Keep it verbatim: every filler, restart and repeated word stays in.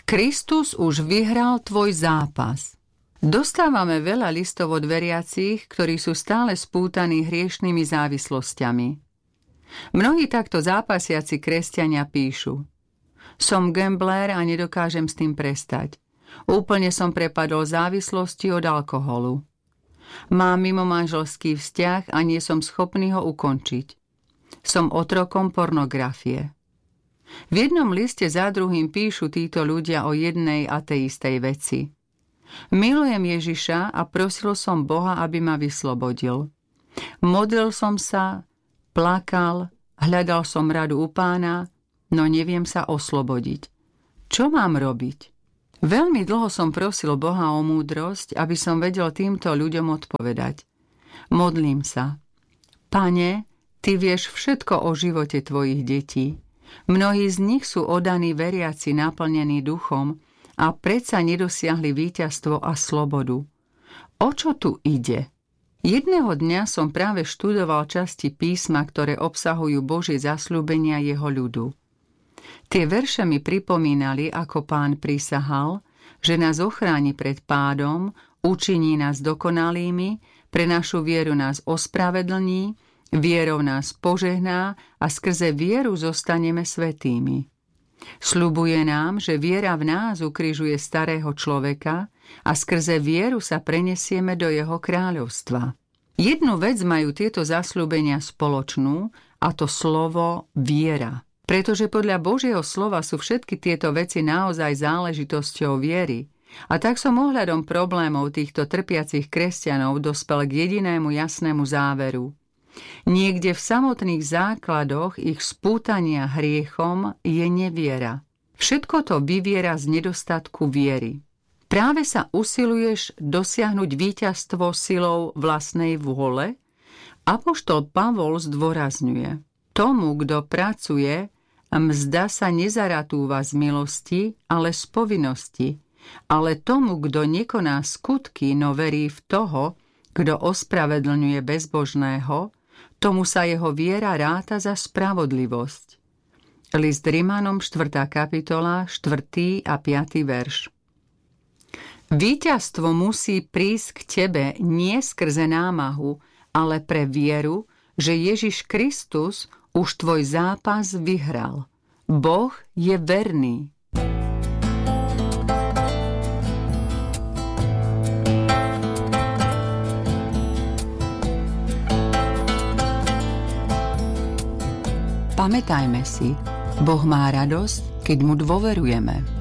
Kristus už vyhral tvoj zápas. Dostávame veľa listov od veriacich, ktorí sú stále spútaní hriešnými závislosťami. Mnohí takto zápasiaci kresťania píšu: Som gambler a nedokážem s tým prestať. Úplne som prepadol závislosti od alkoholu. Mám mimomanželský vzťah a nie som schopný ho ukončiť. Som otrokom pornografie. V jednom liste za druhým píšu títo ľudia o jednej a tej istej veci. Milujem Ježiša a prosil som Boha, aby ma vyslobodil. Modlil som sa, plakal, hľadal som radu u Pána, no neviem sa oslobodiť. Čo mám robiť? Veľmi dlho som prosil Boha o múdrosť, aby som vedel týmto ľuďom odpovedať. Modlím sa. Pane, Ty vieš všetko o živote Tvojich detí. Mnohí z nich sú oddaní veriaci, naplnení duchom a predsa nedosiahli víťazstvo a slobodu. O čo tu ide? Jedného dňa som práve študoval časti písma, ktoré obsahujú Božie zasľúbenia jeho ľudu. Tie verše mi pripomínali, ako Pán prisahal, že nás ochráni pred pádom, učiní nás dokonalými, pre našu vieru nás ospravedlní, vierou nás požehná a skrze vieru zostaneme svätými. Sľubuje nám, že viera v nás ukrižuje starého človeka a skrze vieru sa prenesieme do jeho kráľovstva. Jednu vec majú tieto zasľúbenia spoločnú, a to slovo viera. Pretože podľa Božieho slova sú všetky tieto veci naozaj záležitosťou viery. A tak som ohľadom problémov týchto trpiacich kresťanov dospel k jedinému jasnému záveru. Niekde v samotných základoch ich spútania hriechom je neviera. Všetko to vyviera z nedostatku viery. Práve sa usiluješ dosiahnuť víťazstvo silou vlastnej vôle? Apoštol Pavol zdôrazňuje: Tomu, kto pracuje, mzda sa nezaratúva z milosti, ale z povinnosti. Ale tomu, kto nekoná skutky, no verí v toho, kto ospravedlňuje bezbožného, tomu sa jeho viera ráta za spravodlivosť. List Rimanom štvrtá kapitola, štvrtý a piaty verš. Víťazstvo musí prísť k tebe nie skrze námahu, ale pre vieru, že Ježiš Kristus už tvoj zápas vyhral. Boh je verný. Pamätajme si, Boh má radosť, keď mu dôverujeme.